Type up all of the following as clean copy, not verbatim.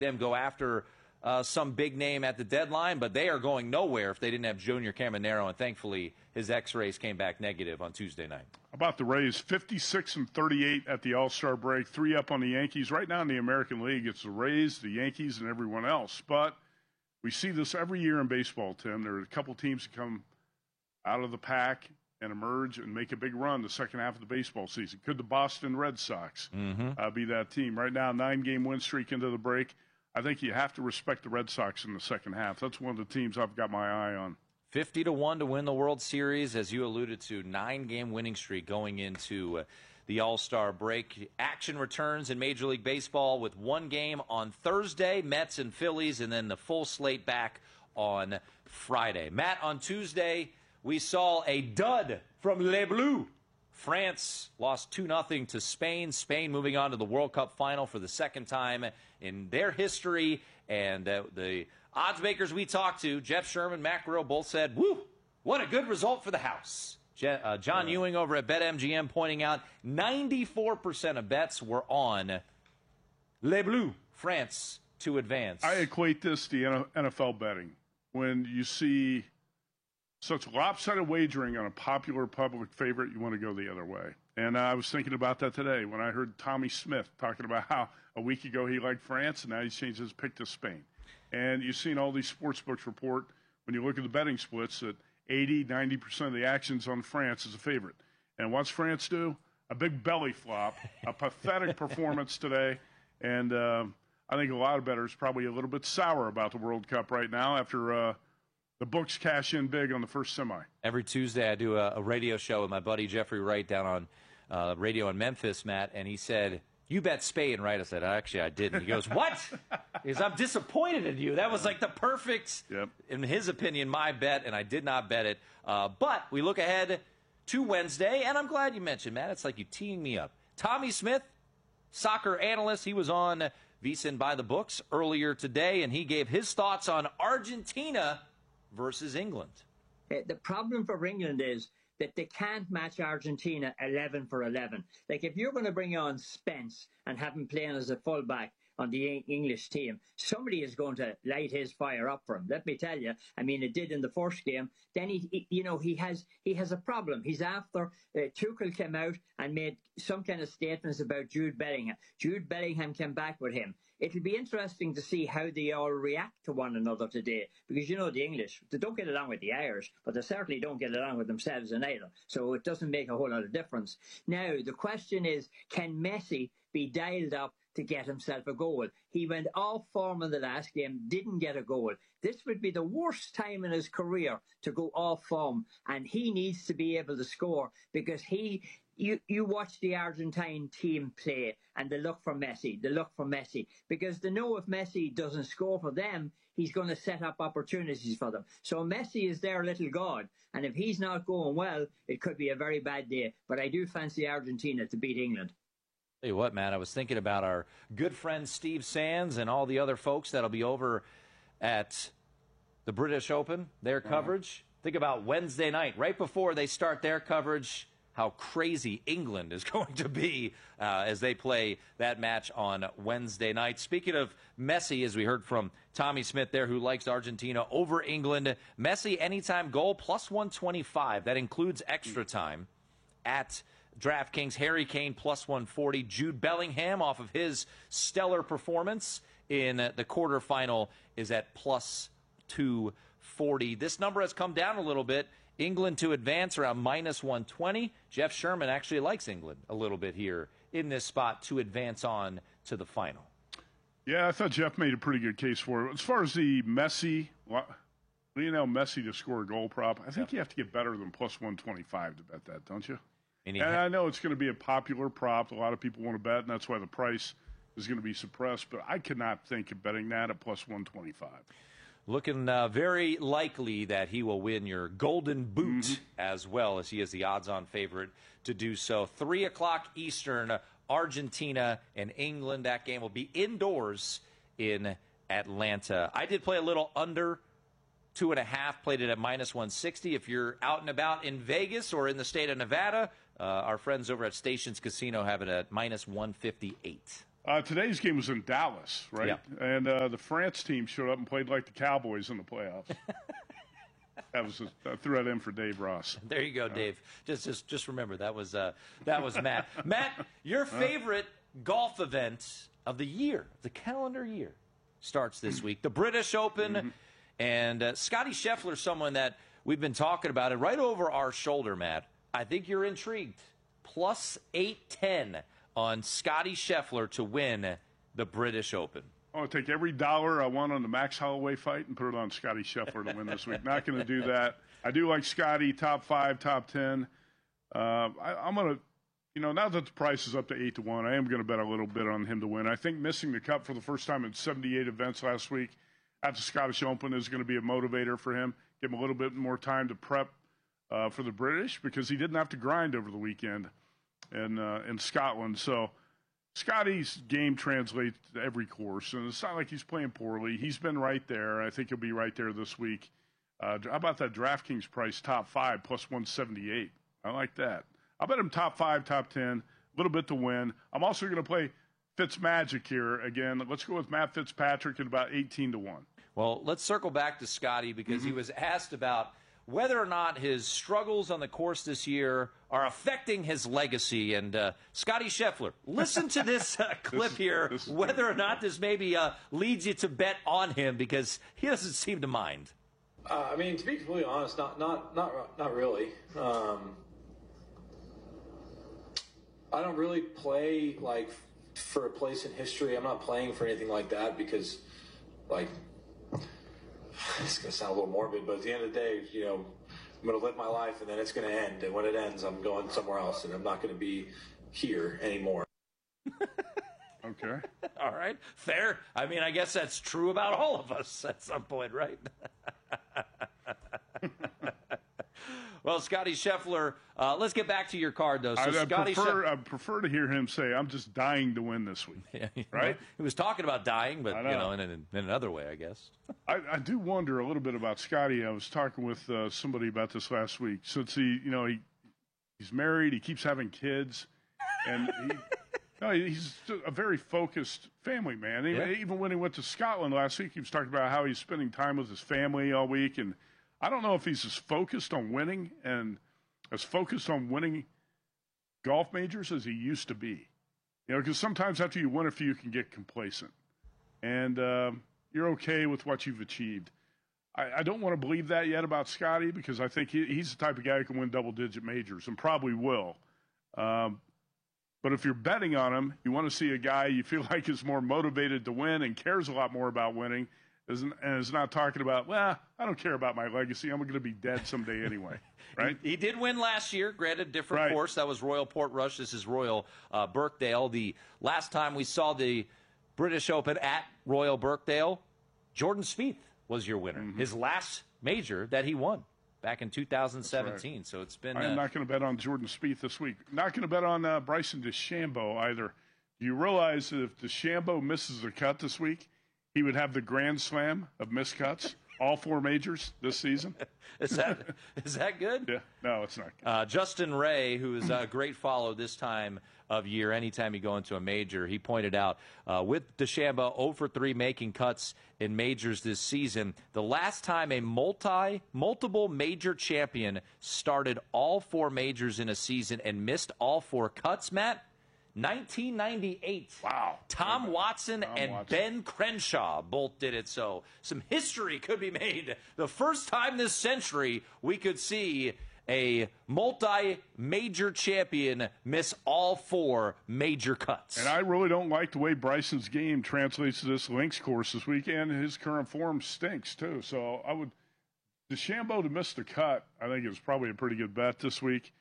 them go after some big name at the deadline, but they are going nowhere if they didn't have Junior Caminero, and thankfully his X-rays came back negative on Tuesday night. About the Rays, 56-38 at the All-Star break, 3 up on the Yankees. Right now in the American League, it's the Rays, the Yankees, and everyone else. But we see this every year in baseball, Tim. There are a couple teams that come out of the pack and emerge and make a big run the second half of the baseball season. Could the Boston Red Sox be that team? Right now, 9-game win streak into the break. I think you have to respect the Red Sox in the second half. That's one of the teams I've got my eye on. 50-1 to win the World Series, as you alluded to, 9-game winning streak going into the All-Star break. Action returns in Major League Baseball with one game on Thursday, Mets and Phillies, and then the full slate back on Friday. Matt, on Tuesday, we saw a dud from Les Bleus. France lost 2-0 to Spain. Spain moving on to the World Cup final for the second time in their history. And the odds makers we talked to, Jeff Sherman, Matt Grill, both said, woo, what a good result for the house. John Ewing over at BetMGM pointing out 94% of bets were on Les Bleus, France, to advance. I equate this to NFL betting. When you see such lopsided wagering on a popular public favorite, you want to go the other way. And I was thinking about that today when I heard Tommy Smith talking about how a week ago he liked France and now he's changed his pick to Spain. And you've seen all these sports books report, when you look at the betting splits, that 80, 90% of the action's on France as a favorite. And what's France do? A big belly flop, a pathetic performance today. And I think a lot of bettors probably a little bit sour about the World Cup right now after the books cash in big on the first semi. Every Tuesday I do a radio show with my buddy Jeffrey Wright down on radio in Memphis, Matt, and he said, you bet Spain, right? I said, actually, I didn't. He goes, what? He goes, I'm disappointed in you. That was like the perfect, in his opinion, my bet, and I did not bet it. But we look ahead to Wednesday, and I'm glad you mentioned, Matt. It's like you teeing me up. Tommy Smith, soccer analyst, he was on VSiN by the Books earlier today, and he gave his thoughts on Argentina versus England. The problem for England is that they can't match Argentina 11 for 11. Like, if you're going to bring on Spence and have him playing as a fullback on the English team, somebody is going to light his fire up for him. Let me tell you. I mean, it did in the first game. Then he has a problem. He's after Tuchel came out and made some kind of statements about Jude Bellingham. Jude Bellingham came back with him. It'll be interesting to see how they all react to one another today, because the English, they don't get along with the Irish, but they certainly don't get along with themselves in either. So it doesn't make a whole lot of difference. Now, the question is, can Messi be dialed up to get himself a goal? He went off form in the last game, didn't get a goal. This would be the worst time in his career to go off form, and he needs to be able to score, because you watch the Argentine team play and they look for Messi, because they know if Messi doesn't score for them, he's going to set up opportunities for them. So Messi is their little god, and if he's not going well, it could be a very bad day. But I do fancy Argentina to beat England. Tell you what, man, I was thinking about our good friend Steve Sands and all the other folks that'll be over at the British Open, their coverage. Think about Wednesday night, right before they start their coverage, how crazy England is going to be as they play that match on Wednesday night. Speaking of Messi, as we heard from Tommy Smith there, who likes Argentina over England, Messi anytime goal plus 125. That includes extra time at DraftKings. Harry Kane plus 140. Jude Bellingham, off of his stellar performance in the quarterfinal, is at plus 240. This number has come down a little bit. England to advance around minus 120. Jeff Sherman actually likes England a little bit here in this spot to advance on to the final. Yeah, I thought Jeff made a pretty good case for it. As far as the Messi, Messi to score a goal prop, I think you have to get better than plus 125 to bet that, don't you? And I know it's going to be a popular prop. A lot of people want to bet, and that's why the price is going to be suppressed. But I could not think of betting that at plus 125. Looking very likely that he will win your Golden Boot as well, as he is the odds-on favorite to do so. 3 o'clock Eastern, Argentina and England. That game will be indoors in Atlanta. I did play a little under 2.5, played it at minus 160. If you're out and about in Vegas or in the state of Nevada, our friends over at Stations Casino have it at minus 158. Today's game was in Dallas, right? Yeah. And the France team showed up and played like the Cowboys in the playoffs. I threw that in for Dave Ross. There you go, Dave. Just remember that was Matt. Matt, your favorite golf event of the year, the calendar year, starts this week. The British Open, and Scotty Scheffler, someone that we've been talking about, and right over our shoulder, Matt. I think you're intrigued. Plus 810 on Scotty Scheffler to win the British Open. I'll take every dollar I won on the Max Holloway fight and put it on Scotty Scheffler to win this week. Not going to do that. I do like Scotty, top 5, top 10. I'm going to, now that the price is up to 8-1, I am going to bet a little bit on him to win. I think missing the Cup for the first time in 78 events last week at the Scottish Open is going to be a motivator for him. Give him a little bit more time to prep for the British, because he didn't have to grind over the weekend in Scotland. So Scotty's game translates to every course, and it's not like he's playing poorly. He's been right there. I think he'll be right there this week. How about that DraftKings price, top 5, plus 178? I like that. I'll bet him top 5, top 10, a little bit to win. I'm also going to play Fitzmagic here again. Let's go with Matt Fitzpatrick at about 18-1. Well, let's circle back to Scotty, because he was asked about whether or not his struggles on the course this year are affecting his legacy. And Scotty Scheffler, listen to this clip here, whether or not this maybe leads you to bet on him, because he doesn't seem to mind. I mean, to be completely honest, not really. I don't really play like for a place in history. I'm not playing for anything like that, because like, it's going to sound a little morbid, but at the end of the day, I'm going to live my life, and then it's going to end. And when it ends, I'm going somewhere else, and I'm not going to be here anymore. Okay. All right. Fair. I mean, I guess that's true about all of us at some point, right? Well, Scotty Scheffler, let's get back to your card, though. So I prefer to hear him say, I'm just dying to win this week. Yeah, right? He was talking about dying, but, in another way, I guess. I do wonder a little bit about Scotty. I was talking with somebody about this last week. Since he's married, he keeps having kids, and he's a very focused family man. Even when he went to Scotland last week, he was talking about how he's spending time with his family all week, and I don't know if he's as focused on winning and as focused on winning golf majors as he used to be. Because sometimes after you win a few, you can get complacent. And you're okay with what you've achieved. I don't want to believe that yet about Scotty, because I think he's the type of guy who can win double-digit majors and probably will. But if you're betting on him, you want to see a guy you feel like is more motivated to win and cares a lot more about winning, and is not talking about, I don't care about my legacy. I'm going to be dead someday anyway, right? He did win last year, granted, different course. That was Royal Portrush. This is Royal Birkdale. The last time we saw the British Open at Royal Birkdale, Jordan Spieth was your winner. His last major that he won back in 2017. Right. So it's been. I'm not going to bet on Jordan Spieth this week. Not going to bet on Bryson DeChambeau either. Do you realize that if DeChambeau misses the cut this week, he would have the Grand Slam of missed cuts, all 4 majors this season? Is that good? Yeah. No, it's not good. Justin Ray, who is a great follow this time of year, anytime you go into a major, he pointed out with DeChambeau 0 for 3 making cuts in majors this season, the last time a multiple major champion started all 4 majors in a season and missed all 4 cuts, Matt, 1998. Wow. Tom Watson and Ben Crenshaw both did it. So some history could be made. The first time this century we could see a multi-major champion miss all 4 major cuts. And I really don't like the way Bryson's game translates to this links course this weekend. His current form stinks, too. So I would – DeChambeau to miss the cut, I think, is probably a pretty good bet this week.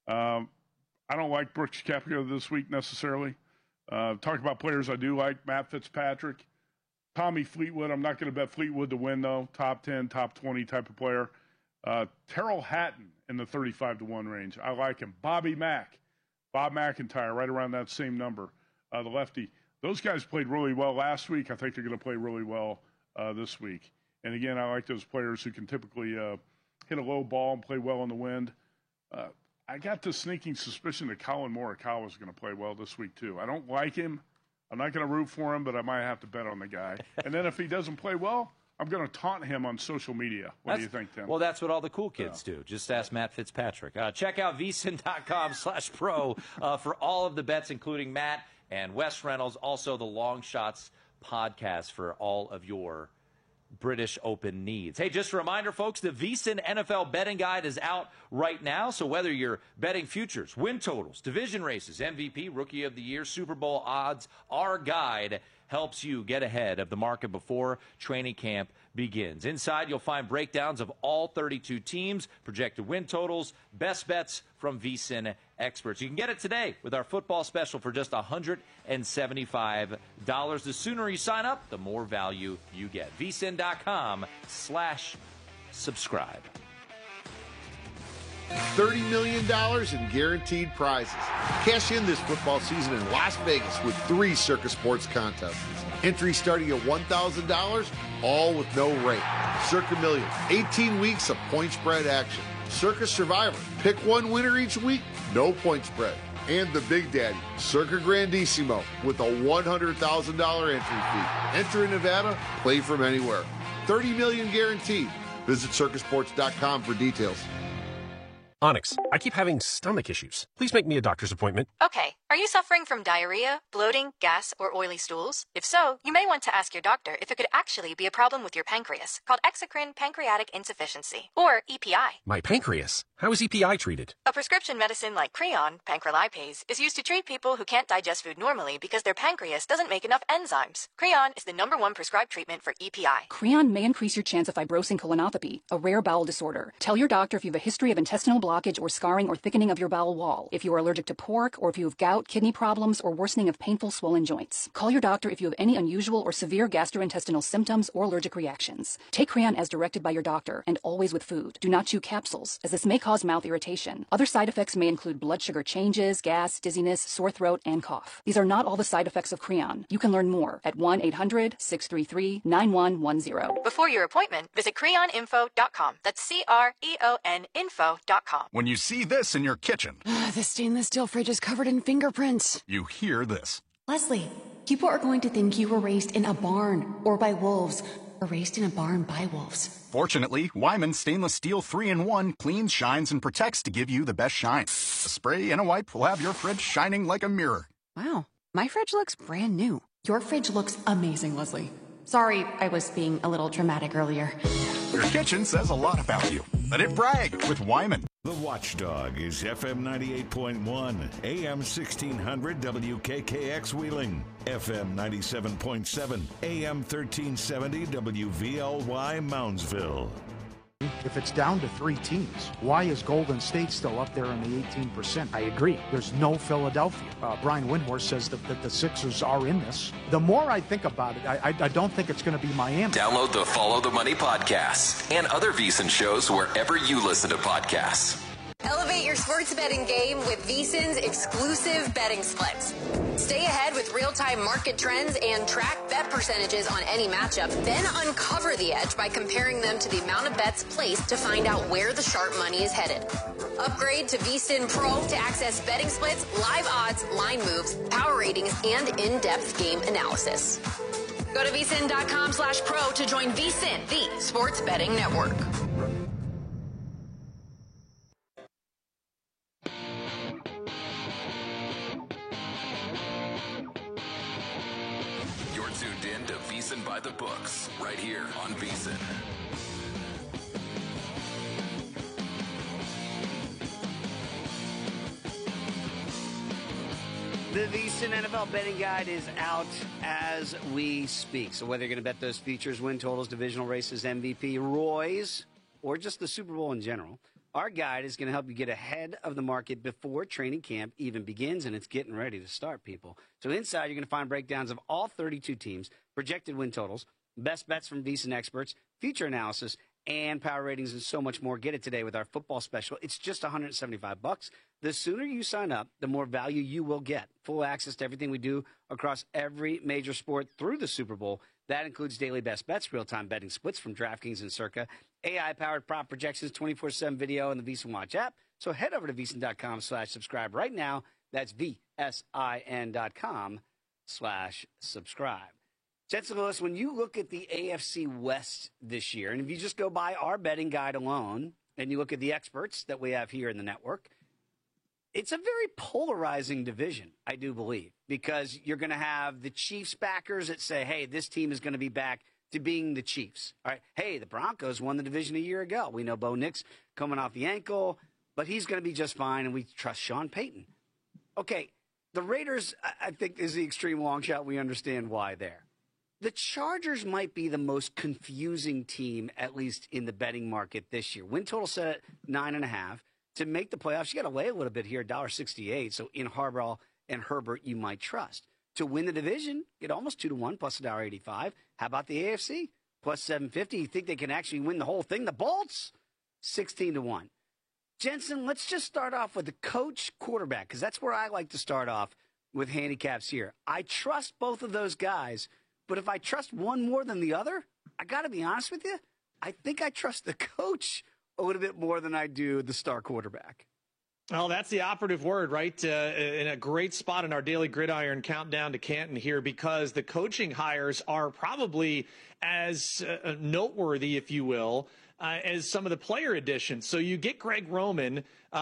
I don't like Brooks Koepka this week necessarily. Talk about players I do like, Matt Fitzpatrick. Tommy Fleetwood, I'm not going to bet Fleetwood to win, though. Top 10, top 20 type of player. Terrell Hatton in the 35-1 range. I like him. Bob McIntyre, right around that same number, the lefty. Those guys played really well last week. I think they're going to play really well this week. And, again, I like those players who can typically hit a low ball and play well in the wind. I got the sneaking suspicion that Colin Morikawa is going to play well this week, too. I don't like him, I'm not going to root for him, but I might have to bet on the guy. And then if he doesn't play well, I'm going to taunt him on social media. What do you think, Tim? Well, that's what all the cool kids do. Just ask Matt Fitzpatrick. Check out vsin.com/pro for all of the bets, including Matt and Wes Reynolds. Also, the Long Shots podcast for all of your British Open needs. Hey, just a reminder, folks, the VSiN NFL betting guide is out right now. So whether you're betting futures, win totals, division races, MVP, Rookie of the Year, Super Bowl odds, our guide helps you get ahead of the market before training camp begins. Inside, you'll find breakdowns of all 32 teams, projected win totals, best bets from VSiN experts. You can get it today with our football special for just $175. The sooner you sign up, the more value you get. vsin.com/subscribe. $30 million in guaranteed prizes. Cash in this football season in Las Vegas with 3 Circa Sports contests. Entry starting at $1,000, all with no rate. Circa Millions, 18 weeks of point spread action. Circa Survivor, pick one winner each week, no point spread. And the Big Daddy, Circa Grandissimo, with a $100,000 entry fee. Enter in Nevada, play from anywhere. $30 million guaranteed. Visit circasports.com for details. Onyx, I keep having stomach issues. Please make me a doctor's appointment. Okay. Are you suffering from diarrhea, bloating, gas, or oily stools? If so, you may want to ask your doctor if it could actually be a problem with your pancreas, called exocrine pancreatic insufficiency, or EPI. My pancreas? How is EPI treated? A prescription medicine like Creon, pancrelipase, is used to treat people who can't digest food normally because their pancreas doesn't make enough enzymes. Creon is the #1 prescribed treatment for EPI. Creon may increase your chance of fibrosing colonopathy, a rare bowel disorder. Tell your doctor if you have a history of intestinal blockage or scarring or thickening of your bowel wall, if you are allergic to pork, or if you have gout, kidney problems, or worsening of painful swollen joints. Call your doctor if you have any unusual or severe gastrointestinal symptoms or allergic reactions. Take Creon as directed by your doctor, and always with food. Do not chew capsules, as this may cause mouth irritation. Other side effects may include blood sugar changes, gas, dizziness, sore throat, and cough. These are not all the side effects of Creon. You can learn more at 1-800-633-9110. Before your appointment, visit creoninfo.com. That's CREON info.com. When you see this in your kitchen, the stainless steel fridge is covered in fingerprints. You hear this. Leslie, people are going to think you were raised in a barn or by wolves, or raised in a barn by wolves. Fortunately, Wyman Stainless Steel 3-in-1 cleans, shines, and protects to give you the best shine. A spray and a wipe will have your fridge shining like a mirror. Wow, my fridge looks brand new. Your fridge looks amazing, Leslie. Sorry, I was being a little dramatic earlier. Your kitchen says a lot about you. Let it brag with Wyman. The Watchdog is FM 98.1, AM 1600 WKKX Wheeling, FM 97.7, AM 1370 WVLY Moundsville. If it's down to 3 teams, why is Golden State still up there in the 18%? I agree. There's no Philadelphia. Brian Windhorst says that the Sixers are in this. The more I think about it, I don't think it's going to be Miami. Download the Follow the Money podcast and other VSiN shows wherever you listen to podcasts. Elevate your sports betting game with VSiN's exclusive betting splits. Stay ahead with real-time market trends and track bet percentages on any matchup. Then uncover the edge by comparing them to the amount of bets placed to find out where the sharp money is headed. Upgrade to VSiN Pro to access betting splits, live odds, line moves, power ratings, and in-depth game analysis. Go to vsin.com/pro to join VSiN, the sports betting network. By the books, right here on VSiN. The VSiN NFL betting guide is out as we speak. So whether you're going to bet those futures, win totals, divisional races, MVP, Roy's, or just the Super Bowl in general, our guide is going to help you get ahead of the market before training camp even begins, and it's getting ready to start, people. So inside, you're going to find breakdowns of all 32 teams, projected win totals, best bets from VSiN experts, feature analysis, and power ratings, and so much more. Get it today with our football special. It's just $175. The sooner you sign up, the more value you will get. Full access to everything we do across every major sport through the Super Bowl. That includes daily best bets, real-time betting splits from DraftKings and Circa, AI-powered prop projections, 24/7 video, and the VSiN Watch app. So head over to vsin.com/subscribe right now. That's VSIN.com/subscribe. FanDuel.com/subscribe. Jensen Lewis, when you look at the AFC West this year, and if you just go by our betting guide alone, and you look at the experts that we have here in the network, it's a very polarizing division, I do believe, because you're going to have the Chiefs backers that say, hey, this team is going to be back to being the Chiefs. All right, hey, the Broncos won the division a year ago. We know Bo Nix coming off the ankle, but he's going to be just fine, and we trust Sean Payton. Okay, the Raiders, I think, is the extreme long shot. We understand why there. The Chargers might be the most confusing team, at least in the betting market this year. Win total set at 9.5. To make the playoffs, you got to lay a little bit here, $1.68. So in Harbaugh and Herbert, you might trust. To win the division, get almost 2-1 plus $1.85. How about the AFC? Plus 750. You think they can actually win the whole thing? The Bolts? 16-1. Jensen, let's just start off with the coach quarterback, because that's where I like to start off with handicaps here. I trust both of those guys, but if I trust one more than the other, I got to be honest with you, I think I trust the coach a little bit more than I do the star quarterback. Well, that's the operative word, right? In a great spot in our daily gridiron countdown to Canton here, because the coaching hires are probably as noteworthy, if you will, as some of the player additions. So you get Greg Roman,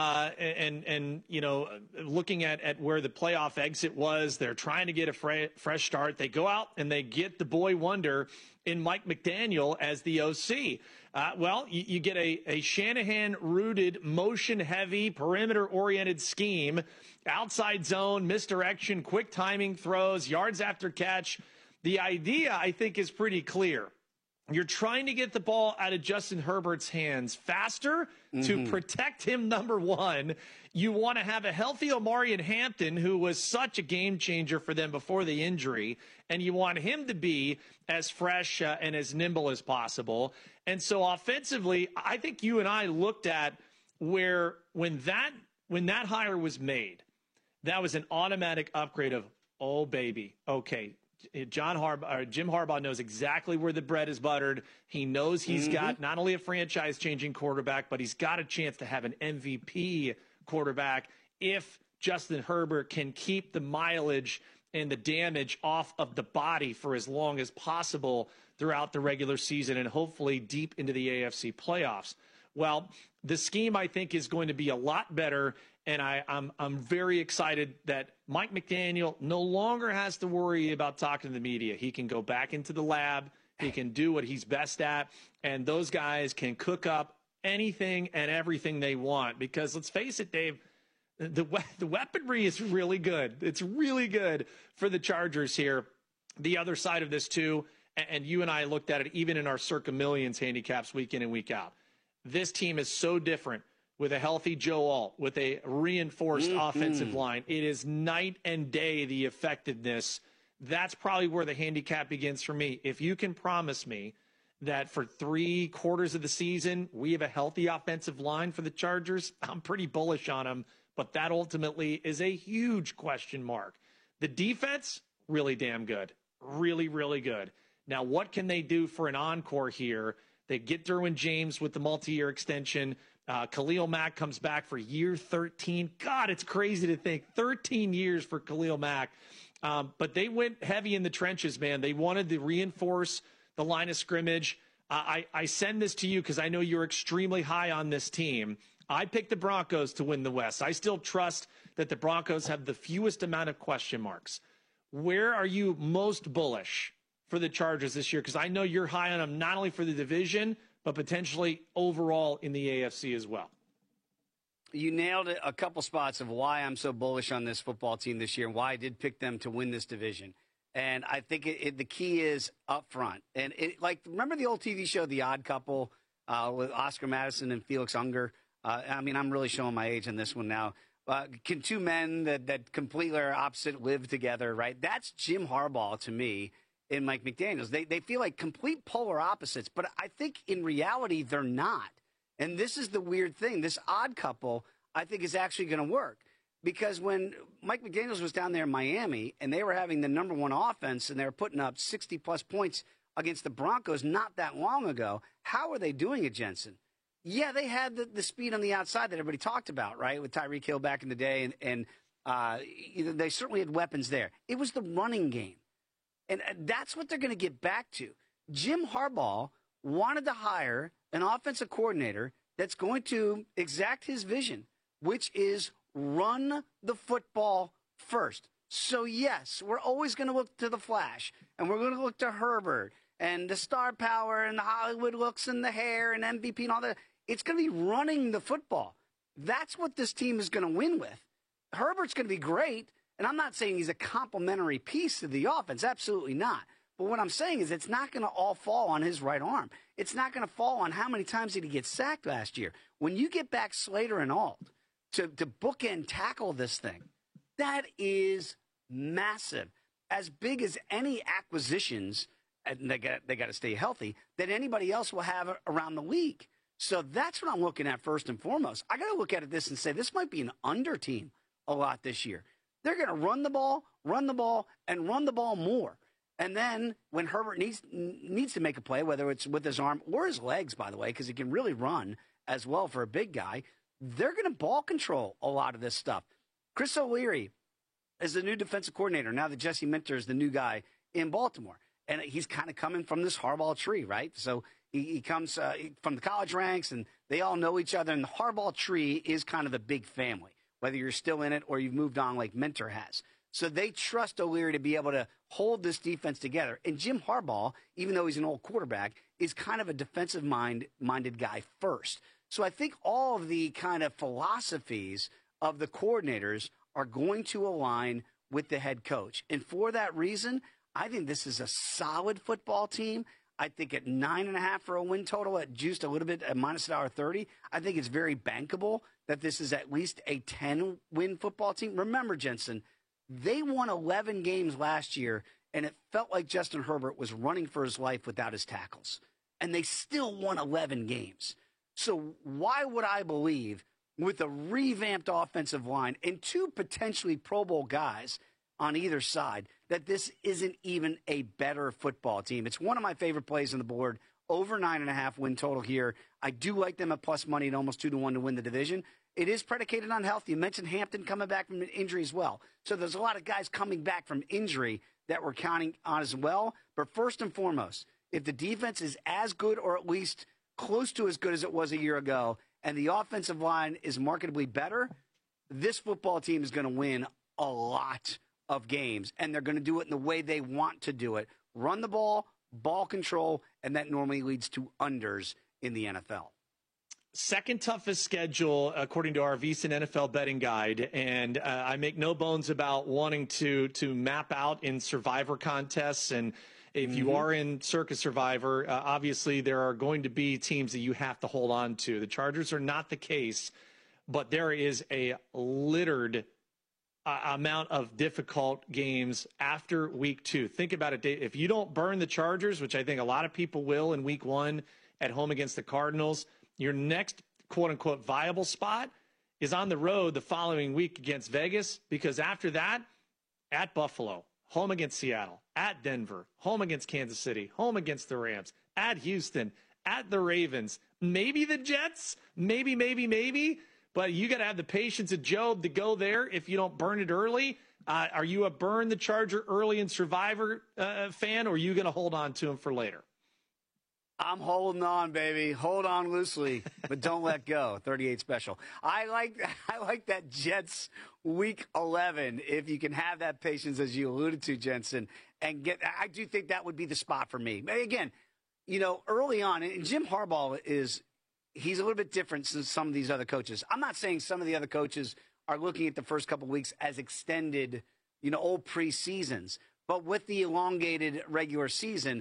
and you know, looking at where the playoff exit was, they're trying to get a fresh start. They go out and they get the boy wonder in Mike McDaniel as the OC. Well, you get a Shanahan-rooted, motion-heavy, perimeter-oriented scheme, outside zone, misdirection, quick timing throws, yards after catch. The idea, I think, is pretty clear. You're trying to get the ball out of Justin Herbert's hands faster to protect him, number one. You want to have a healthy Omarion Hampton, who was such a game changer for them before the injury, and you want him to be as fresh and as nimble as possible. And so offensively, I think you and I looked at where when that hire was made, that was an automatic upgrade of, oh, baby, okay, Jim Harbaugh knows exactly where the bread is buttered. He knows he's got not only a franchise-changing quarterback, but he's got a chance to have an MVP quarterback if Justin Herbert can keep the mileage and the damage off of the body for as long as possible throughout the regular season and hopefully deep into the AFC playoffs. Well, the scheme, I think, is going to be a lot better, and I'm very excited that Mike McDaniel no longer has to worry about talking to the media. He can go back into the lab. He can do what he's best at, and those guys can cook up anything and everything they want. Because let's face it, Dave, the weaponry is really good. It's really good for the Chargers here. The other side of this, too, and you and I looked at it even in our Circa Millions handicaps week in and week out. This team is so different with a healthy Joe Alt, with a reinforced offensive line. It is night and day, the effectiveness. That's probably where the handicap begins for me. If you can promise me that for 3 quarters of the season, we have a healthy offensive line for the Chargers, I'm pretty bullish on them, but that ultimately is a huge question mark. The defense, really damn good. Really, really good. Now, what can they do for an encore here? They get Derwin James with the multi-year extension. Khalil Mack comes back for year 13. God, it's crazy to think 13 years for Khalil Mack. But they went heavy in the trenches, man. They wanted to reinforce the line of scrimmage. I send this to you because I know you're extremely high on this team. I picked the Broncos to win the West. I still trust that the Broncos have the fewest amount of question marks. Where are you most bullish for the Chargers this year? Because I know you're high on them not only for the division, but potentially overall in the AFC as well. You nailed it, a couple spots of why I'm so bullish on this football team this year and why I did pick them to win this division. And I think the key is up front. And remember the old TV show, The Odd Couple, with Oscar Madison and Felix Unger? I mean, I'm really showing my age on this one now. Can two men that completely are opposite live together, right? That's Jim Harbaugh to me and Mike McDaniels. They feel like complete polar opposites, but I think in reality they're not. And this is the weird thing. This odd couple, I think, is actually going to work. Because when Mike McDaniels was down there in Miami and they were having the number 1 offense and they were putting up 60-plus points against the Broncos not that long ago, how are they doing it, Jensen? Yeah, they had the speed on the outside that everybody talked about, right, with Tyreek Hill back in the day and They certainly had weapons there. It was the running game. And that's what they're going to get back to. Jim Harbaugh wanted to hire an offensive coordinator that's going to exact his vision, which is run the football first. So, yes, we're always going to look to the flash, and we're going to look to Herbert and the star power and the Hollywood looks and the hair and MVP and all that. It's going to be running the football. That's what this team is going to win with. Herbert's going to be great, and I'm not saying he's a complementary piece to the offense. Absolutely not. But what I'm saying is it's not going to all fall on his right arm. It's not going to fall on how many times did he get sacked last year. When you get back Slater and Alt to bookend tackle this thing, that is massive. As big as any acquisitions, and they got to stay healthy, that anybody else will have around the league. So that's what I'm looking at first and foremost. I got to look at this and say this might be an under team a lot this year. They're going to run the ball, and run the ball more. And then when Herbert needs to make a play, whether it's with his arm or his legs, by the way, because he can really run as well for a big guy, they're going to ball control a lot of this stuff. Chris O'Leary is the new defensive coordinator. Now that Jesse Minter is the new guy in Baltimore. And he's kind of coming from this Harbaugh tree, right? So he comes from the college ranks, and they all know each other. And the Harbaugh tree is kind of the big family, whether you're still in it or you've moved on like Minter has. So they trust O'Leary to be able to hold this defense together. And Jim Harbaugh, even though he's an old quarterback, is kind of a defensive-minded guy first. So I think all of the kind of philosophies of the coordinators are going to align with the head coach. And for that reason, I think this is a solid football team. I think at 9.5 for a win total, at juiced a little bit at minus $1.30, I think it's very bankable that this is at least a 10-win football team. Remember, Jensen, they won 11 games last year, and it felt like Justin Herbert was running for his life without his tackles. And they still won 11 games. So why would I believe, with a revamped offensive line and two potentially Pro Bowl guys on either side, that this isn't even a better football team? It's one of my favorite plays on the board, over 9.5 win total here. I do like them at plus money at almost 2-1 to win the division. It is predicated on health. You mentioned Hampton coming back from an injury as well. So there's a lot of guys coming back from injury that we're counting on as well. But first and foremost, if the defense is as good or at least close to as good as it was a year ago, and the offensive line is markedly better, this football team is going to win a lot of games, and they're going to do it in the way they want to do it. Run the ball, ball control, and that normally leads to unders in the NFL. Second toughest schedule, according to our VSiN NFL betting guide. And I make no bones about wanting to map out in Survivor contests. And if you are in Circus Survivor, obviously there are going to be teams that you have to hold on to. The Chargers are not the case, but there is a littered amount of difficult games after week 2. Think about it, Dave. If you don't burn the Chargers, which I think a lot of people will in week 1 at home against the Cardinals, your next quote-unquote viable spot is on the road the following week against Vegas, because after that, at Buffalo, home against Seattle, at Denver, home against Kansas City, home against the Rams, at Houston, at the Ravens, maybe the Jets, maybe. But you got to have the patience of Job to go there if you don't burn it early. Are you a burn the Charger early in Survivor fan, or are you going to hold on to him for later? I'm holding on, baby. Hold on loosely, but don't let go. 38 special. I like that Jets week 11. If you can have that patience, as you alluded to, Jensen, and I do think that would be the spot for me. Again, early on, and Jim Harbaugh he's a little bit different than some of these other coaches. I'm not saying some of the other coaches are looking at the first couple of weeks as extended, old preseasons, but with the elongated regular season,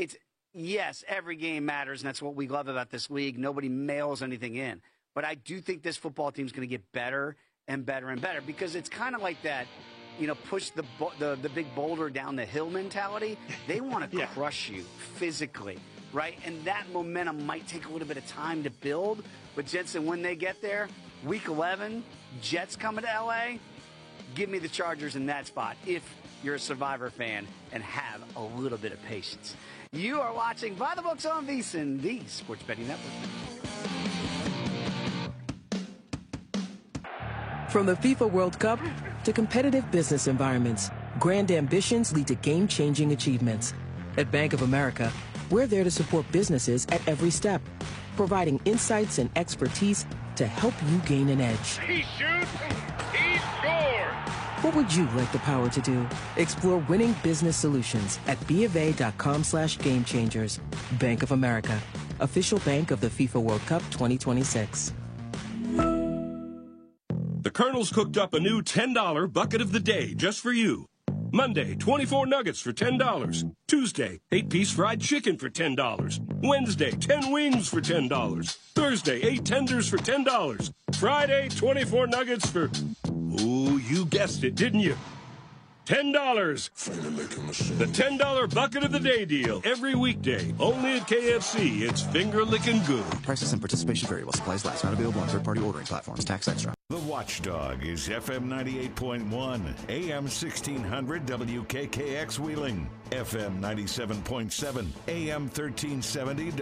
yes, every game matters, and that's what we love about this league. Nobody mails anything in. But I do think this football team is going to get better and better and better, because it's kind of like that, push the big boulder down the hill mentality. They want to crush you physically, right? And that momentum might take a little bit of time to build. But, Jensen, when they get there, week 11, Jets coming to L.A., give me the Chargers in that spot if you're a Survivor fan and have a little bit of patience. You are watching By the Books on VSiN, the Sports Betting Network. From the FIFA World Cup to competitive business environments, grand ambitions lead to game-changing achievements. At Bank of America, we're there to support businesses at every step, providing insights and expertise to help you gain an edge. He shoots, he scores! What would you like the power to do? Explore winning business solutions at BofA.com/gamechangers. Bank of America, official bank of the FIFA World Cup 2026. The Colonel's cooked up a new $10 bucket of the day just for you. Monday, 24 nuggets for $10. Tuesday, 8-piece fried chicken for $10. Wednesday, 10 wings for $10. Thursday, 8 tenders for $10. Friday, 24 nuggets for... Ooh, you guessed it, didn't you? $10. The $10 bucket of the day deal. Every weekday. Only at KFC. It's finger-licking good. Prices and participation variable. Supplies last. Not available on third-party ordering platforms. Tax extra. The Watchdog is FM 98.1, AM 1600 WKKX Wheeling, FM 97.7, AM 1370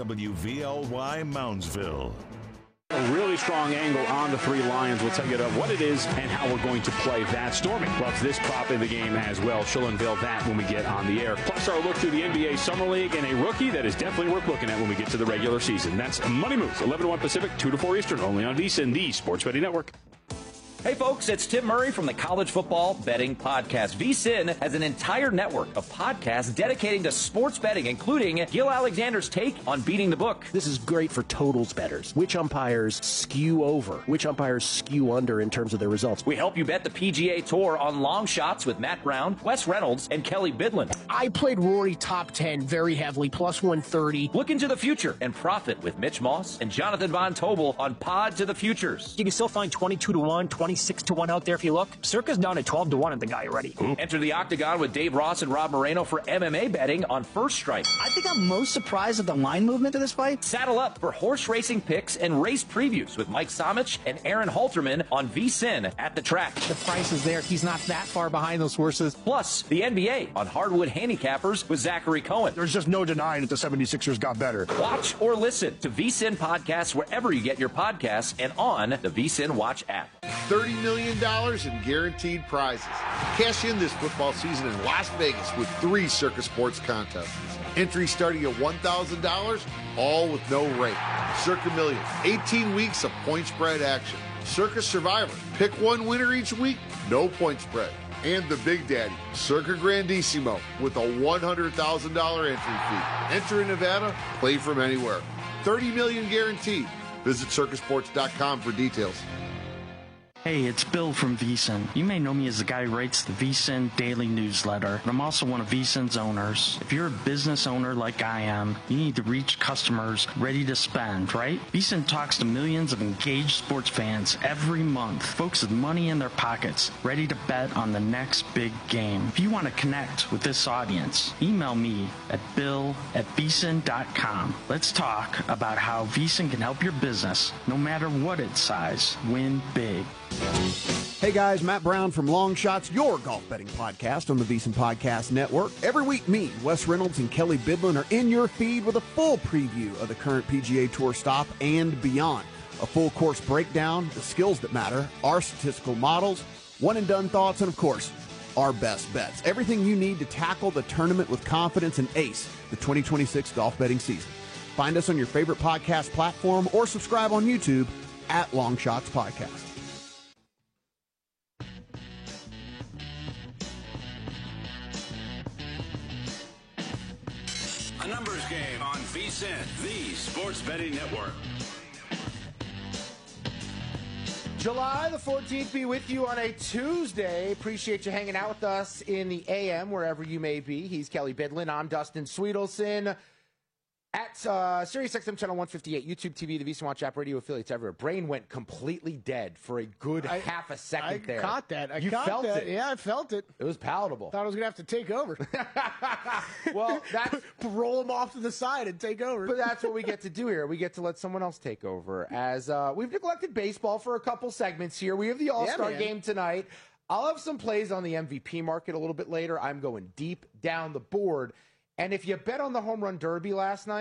WVLY Moundsville. A really strong angle on the three Lions. We'll tell you what it is and how we're going to play that. Stormy loves this prop in the game as well. She'll unveil that when we get on the air. Plus our look through the NBA Summer League and a rookie that is definitely worth looking at when we get to the regular season. That's Money Moves, 11 to 1 Pacific, 2 to 4 Eastern, only on VSiN, the Sports Betting Network. Hey folks, it's Tim Murray from the College Football Betting Podcast. VSiN has an entire network of podcasts dedicating to sports betting, including Gil Alexander's take on beating the book. This is great for totals bettors. Which umpires skew over? Which umpires skew under in terms of their results? We help you bet the PGA Tour on long shots with Matt Brown, Wes Reynolds, and Kelly Bidlin. I played Rory top 10 very heavily, plus 130. Look into the future and profit with Mitch Moss and Jonathan Von Tobel on Pod to the Futures. You can still find 22 to 1, 26 to 1 out there if you look. Circa's down at 12 to 1 at the guy already. Enter the Octagon with Dave Ross and Rob Moreno for MMA betting on First Strike. I think I'm most surprised at the line movement of this fight. Saddle up for horse racing picks and race previews with Mike Somich and Aaron Halterman on VSiN at the track. The price is there. He's not that far behind those horses. Plus, the NBA on Hardwood Handicappers with Zachary Cohen. There's just no denying that the 76ers got better. Watch or listen to VSiN podcasts wherever you get your podcasts and on the VSiN Watch app. $30 million in guaranteed prizes. Cash in this football season in Las Vegas with 3 Circa Sports contests. Entry starting at $1,000, all with no rate. Circa Millions, 18 weeks of point spread action. Circa Survivor, pick one winner each week, no point spread. And the Big Daddy, Circa Grandissimo, with a $100,000 entry fee. Enter in Nevada, play from anywhere. $30 million guaranteed. Visit circasports.com for details. Hey, it's Bill from VSiN. You may know me as the guy who writes the VSiN daily newsletter, but I'm also one of VSiN's owners. If you're a business owner like I am, you need to reach customers ready to spend, right? VSiN talks to millions of engaged sports fans every month, folks with money in their pockets, ready to bet on the next big game. If you want to connect with this audience, email me at bill@vsin.com. Let's talk about how VSiN can help your business, no matter what its size, win big. Hey guys, Matt Brown from Long Shots, your golf betting podcast on the VSiN Podcast Network. Every week, me, Wes Reynolds, and Kelly Bidlin are in your feed with a full preview of the current PGA Tour stop and beyond. A full course breakdown, the skills that matter, our statistical models, one-and-done thoughts, and of course, our best bets. Everything you need to tackle the tournament with confidence and ace the 2026 golf betting season. Find us on your favorite podcast platform or subscribe on YouTube at Long Shots Podcast. A numbers game on VSiN, the Sports Betting Network. July the 14th be with you on a Tuesday. Appreciate you hanging out with us in the AM, wherever you may be. He's Kelly Bidlin. I'm Dustin Sweetelson. At SiriusXM Channel 158, YouTube TV, the VSiN Watch app, radio affiliates everywhere. Brain went completely dead for a good half a second there. I caught that. You felt it. Yeah, I felt it. It was palatable. Thought I was going to have to take over. Well, that's... roll them off to the side and take over. But that's what we get to do here. We get to let someone else take over. As we've neglected baseball for a couple segments here. We have the All-Star game tonight. I'll have some plays on the MVP market a little bit later. I'm going deep down the board. And if you bet on the Home Run Derby last night,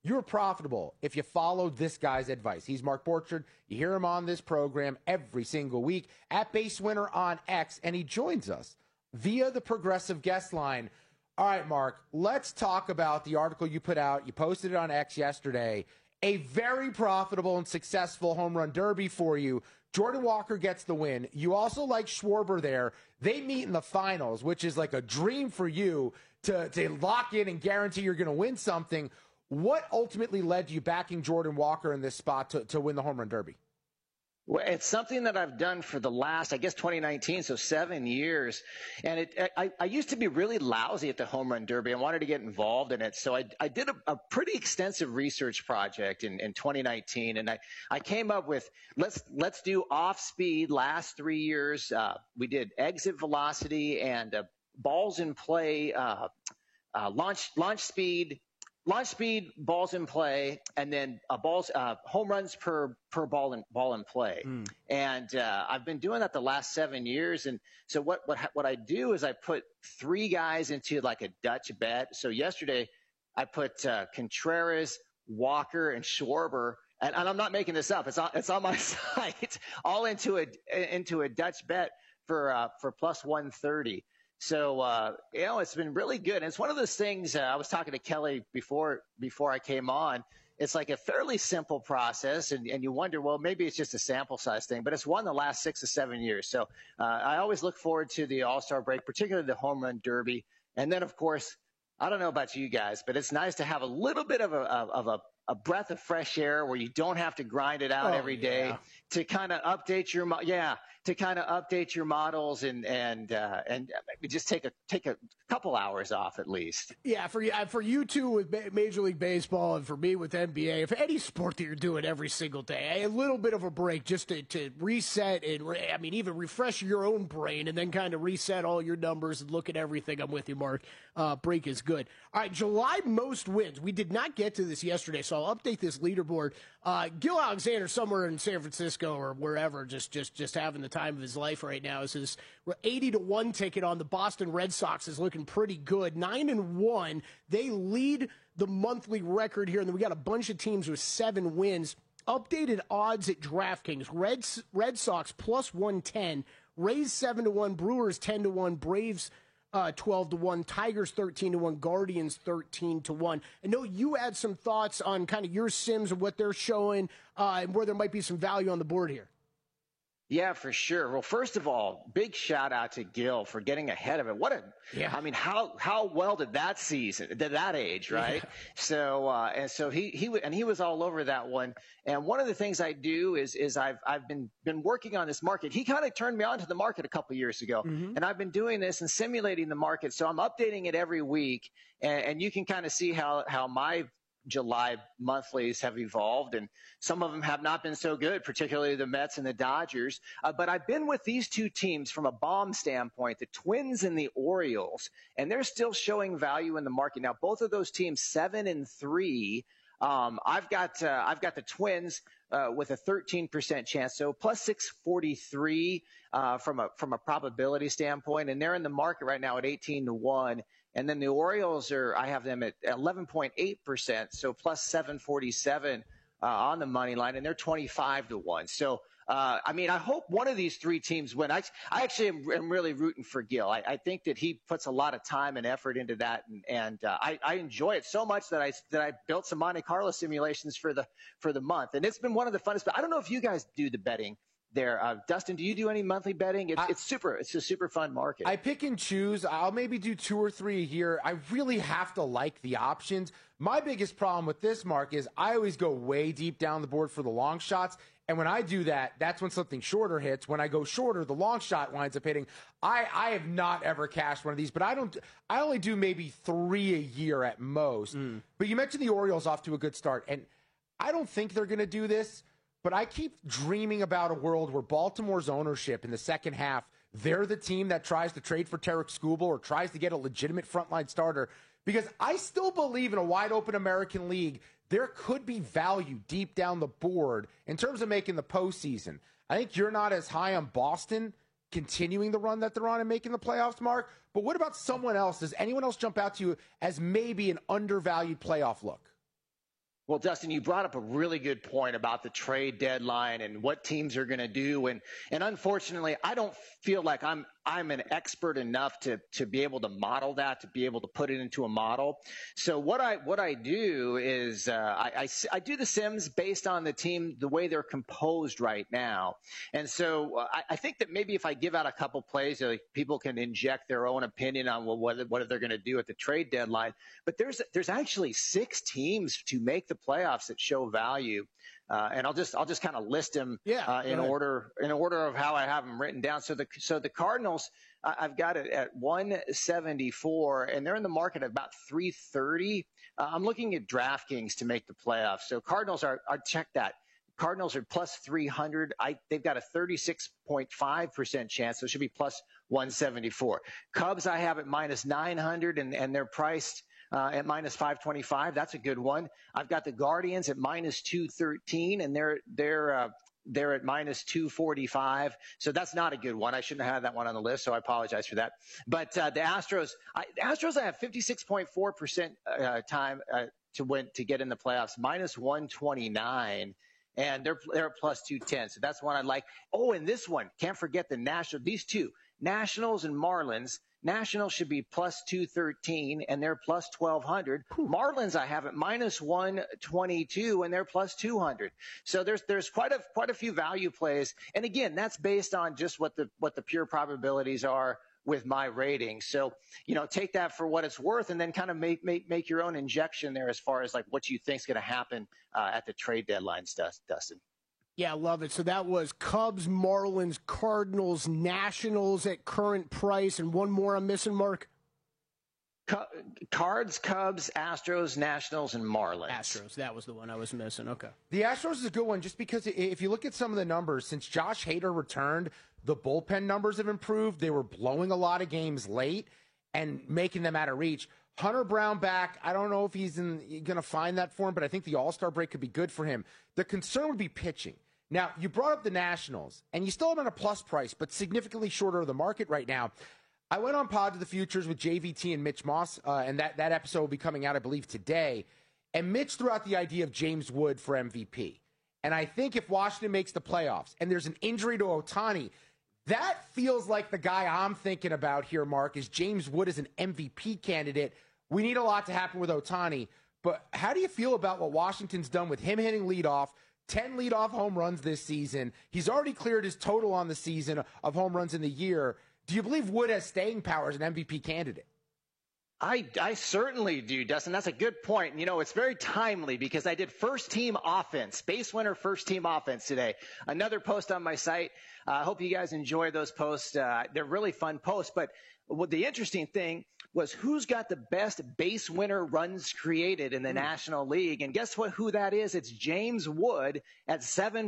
You're profitable if you follow this guy's advice. He's Mark Borchard. You hear him on this program every single week at Base Winner on X, and he joins us via the Progressive guest line. All right, Mark, let's talk about the article you put out. You posted it on X yesterday. A very profitable and successful home run derby for you. Jordan Walker gets the win. You also like Schwarber there. They meet in the finals, which is like a dream for you to lock in and guarantee you're going to win something. What ultimately led to you backing Jordan Walker in this spot to win the home run derby? Well, it's something that I've done for the last, 2019, so 7 years. And I used to be really lousy at the home run derby. I wanted to get involved in it. So I did a pretty extensive research project in 2019. And I came up with, let's do off speed last 3 years. We did exit velocity and balls in play, launch speed, balls in play, and then home runs per ball in play. And I've been doing that the last 7 years. And so what I do is I put 3 guys into like a Dutch bet. So yesterday I put Contreras, Walker, and Schwarber. And I'm not making this up. It's on my site, all into a Dutch bet for plus 130. So, it's been really good. And it's one of those things, I was talking to Kelly before I came on. It's like a fairly simple process, and you wonder, well, maybe it's just a sample size thing, but it's won the last 6 to 7 years. So I always look forward to the All-Star break, particularly the home run derby. And then, of course, I don't know about you guys, but it's nice to have a little bit of a breath of fresh air where you don't have to grind it out every day to kind of update your models and just take a couple hours off at least. Yeah, for you two with Major League Baseball and for me with NBA, if any sport that you're doing every single day, a little bit of a break just to reset and even refresh your own brain and then kind of reset all your numbers and look at everything. I'm with you, Mark. Break is good. All right, July most wins. We did not get to this yesterday, so I'll update this leaderboard. Gil Alexander somewhere in San Francisco or wherever, just having the time of his life right now. Is his 80-1 ticket on the Boston Red Sox is looking pretty good. 9-1. They lead the monthly record here, and then we got a bunch of teams with 7 wins. Updated odds at DraftKings. Red Sox plus 110. Rays 7-1. Brewers 10-1. Braves 12-1, Tigers 13-1, Guardians 13-1. I know you had some thoughts on kind of your sims and what they're showing and where there might be some value on the board here. Yeah, for sure. Well, first of all, big shout out to Gil for getting ahead of it. How well did that season, at that age, right? Yeah. So he was all over that one. And one of the things I do is I've been working on this market. He kind of turned me on to the market a couple years ago, and I've been doing this and simulating the market. So I'm updating it every week, and you can kind of see how my July monthlies have evolved, and some of them have not been so good, particularly the Mets and the Dodgers. But I've been with these two teams from a bomb standpoint, the Twins and the Orioles, and they're still showing value in the market. Now, both of those teams 7-3. I've got the Twins with a 13% chance, so plus 643 from a probability standpoint, and they're in the market right now at 18-1. And then the Orioles I have them at 11.8%, so plus 747 on the money line, and they're 25-1. So, I hope one of these 3 teams win. I actually am really rooting for Gil. I think that he puts a lot of time and effort into that, and I enjoy it so much that I built some Monte Carlo simulations for the month, and it's been one of the funnest. But I don't know if you guys do the betting there. Dustin, do you do any monthly betting? It's a super fun market. I pick and choose. I'll maybe do 2 or 3 a year. I really have to like the options. My biggest problem with this, Mark, is I always go way deep down the board for the long shots. And when I do that, that's when something shorter hits. When I go shorter, the long shot winds up hitting. I have not ever cashed one of these, but I only do maybe 3 a year at most. But you mentioned the Orioles off to a good start. And I don't think they're going to do this. But I keep dreaming about a world where Baltimore's ownership in the second half, they're the team that tries to trade for Tarek Skubal or tries to get a legitimate frontline starter. Because I still believe in a wide-open American League, there could be value deep down the board in terms of making the postseason. I think you're not as high on Boston continuing the run that they're on and making the playoffs, Mark. But what about someone else? Does anyone else jump out to you as maybe an undervalued playoff look? Well, Dustin, you brought up a really good point about the trade deadline and what teams are going to do. And unfortunately, I don't feel like I'm an expert enough to be able to model that, to be able to put it into a model. So what I do is I do the Sims based on the team, the way they're composed right now. And so I think that maybe if I give out a couple plays, people can inject their own opinion on what they're going to do at the trade deadline. But there's actually 6 teams to make the playoffs that show value. And I'll just kind of list them in order of how I have them written down. So the Cardinals, I've got it at 174, and they're in the market at about 330. I'm looking at DraftKings to make the playoffs. So Cardinals are check that. Cardinals are plus 300. They've got a 36.5% chance, so it should be plus 174. Cubs, I have at minus 900, and they're priced at minus 525. That's a good one. I've got the Guardians at minus 213, and they're at minus 245. So that's not a good one. I shouldn't have had that one on the list, so I apologize for that. But the Astros, I have 56.4% time to get in the playoffs, minus 129. And they're plus 210. So that's one I like. Oh, and this one, can't forget the National. These two, Nationals and Marlins. Nationals should be plus 213, and they're plus 1,200. Marlins I have at minus 122, and they're plus 200. So there's quite a few value plays. And again, that's based on just what the pure probabilities are with my rating. So, take that for what it's worth, and then kind of make your own injection there as far as like what you think is going to happen at the trade deadline, Dustin. Yeah, I love it. So that was Cubs, Marlins, Cardinals, Nationals at current price, and one more I'm missing, Mark? Cards, Cubs, Astros, Nationals, and Marlins. Astros, that was the one I was missing. Okay. The Astros is a good one just because if you look at some of the numbers, since Josh Hader returned, the bullpen numbers have improved. They were blowing a lot of games late and making them out of reach. Hunter Brown back, I don't know if he's going to find that for him, but I think the All-Star break could be good for him. The concern would be pitching. Now, you brought up the Nationals, and you still have them at a plus price, but significantly shorter of the market right now. I went on Pod to the Futures with JVT and Mitch Moss, and that episode will be coming out, I believe, today. And Mitch threw out the idea of James Wood for MVP. And I think if Washington makes the playoffs and there's an injury to Ohtani, that feels like the guy I'm thinking about here, Mark, is James Wood as an MVP candidate. We need a lot to happen with Ohtani. But how do you feel about what Washington's done with him hitting leadoff, 10 leadoff home runs this season? He's already cleared his total on the season of home runs in the year. Do you believe Wood has staying power as an MVP candidate? I certainly do, Dustin. That's a good point. It's very timely because I did first team offense, base winner first team offense today. Another post on my site. I hope you guys enjoy those posts. They're really fun posts. But the interesting thing was who's got the best base winner runs created in the National League. And guess who that is? It's James Wood at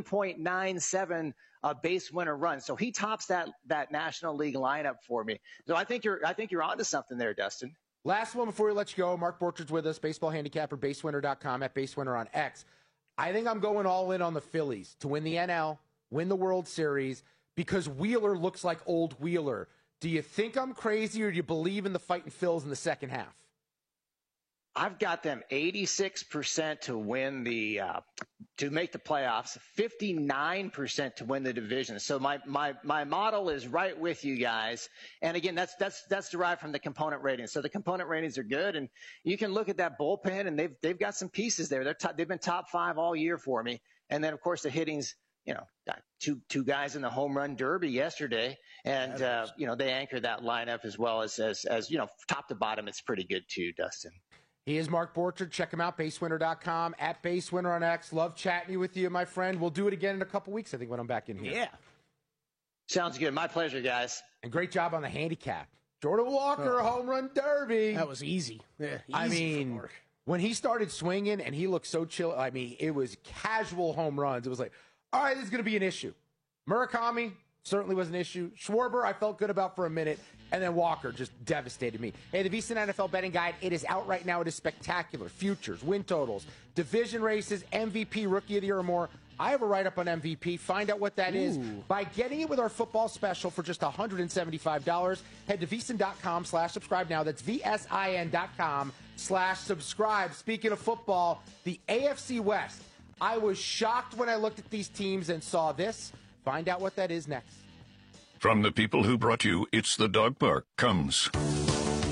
7.97 base winner runs. So he tops that National League lineup for me. So I think you're onto something there, Dustin. Last one before we let you go. Mark Borchard's with us, baseball handicapper, basewinner.com, at basewinner on X. I think I'm going all in on the Phillies to win the NL, win the World Series, because Wheeler looks like old Wheeler. Do you think I'm crazy, or do you believe in the fighting Phils in the second half? I've got them 86% to win to make the playoffs, 59% to win the division. So my model is right with you guys. And again, that's derived from the component ratings. So the component ratings are good, and you can look at that bullpen, and they've got some pieces there. They've been top 5 all year for me. And then of course the hitting's, got two guys in the home run derby yesterday, and they anchored that lineup as well as top to bottom. It's pretty good too, Dustin. He is Mark Borchard. Check him out, basewinner.com, at basewinner on X. Love chatting with you, my friend. We'll do it again in a couple weeks, I think, when I'm back in here. Yeah. Sounds good. My pleasure, guys. And great job on the handicap. Jordan Walker, home run derby. That was easy. Yeah, easy when he started swinging and he looked so chill, it was casual home runs. It was like, all right, this is going to be an issue. Murakami certainly was an issue. Schwarber, I felt good about for a minute. And then Walker just devastated me. Hey, the VSiN NFL Betting Guide, it is out right now. It is spectacular. Futures, win totals, division races, MVP, Rookie of the Year or more. I have a write-up on MVP. Find out what that is by getting it with our football special for just $175. Head to VSiN.com/subscribe now. That's VSIN.com/subscribe. Speaking of football, the AFC West. I was shocked when I looked at these teams and saw this. Find out what that is next. From the people who brought you It's the Dog Park comes